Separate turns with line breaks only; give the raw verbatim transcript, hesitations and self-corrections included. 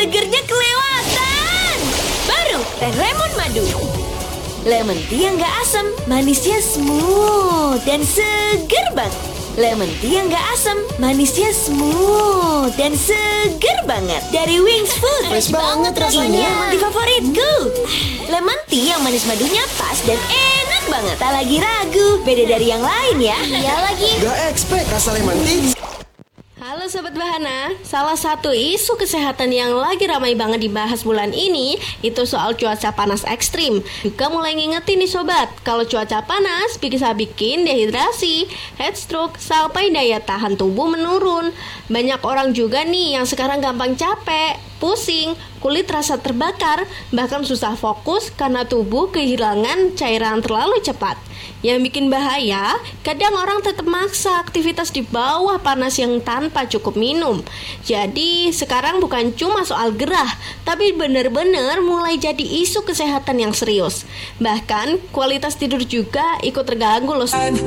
segernya kelewatan. Baru teh lemon madu. Lemon tea yang gak asam, manisnya smooth dan seger banget. Lemon tea yang gak asam, manisnya smooth dan seger banget. Dari Wings Food.
Fresh banget rasanya.
Ini emang di favoritku. Lemon tea yang manis madunya pas dan enak banget. Tak lagi ragu, beda dari yang lain ya. Iya lagi.
Gak expect rasa lemon tea.
Halo Sobat Bahana, salah satu isu kesehatan yang lagi ramai banget dibahas bulan ini itu soal cuaca panas ekstrim. Juga mulai ngingetin nih Sobat, kalau cuaca panas bisa bikin dehidrasi, heat stroke, sampai daya tahan tubuh menurun. Banyak orang juga nih yang sekarang gampang capek, pusing, kulit terasa terbakar, bahkan susah fokus karena tubuh kehilangan cairan terlalu cepat. Yang bikin bahaya, kadang orang tetap maksa aktivitas di bawah panas yang tanpa cukup minum. Jadi sekarang bukan cuma soal gerah, tapi benar-benar mulai jadi isu kesehatan yang serius. Bahkan kualitas tidur juga ikut terganggu loh.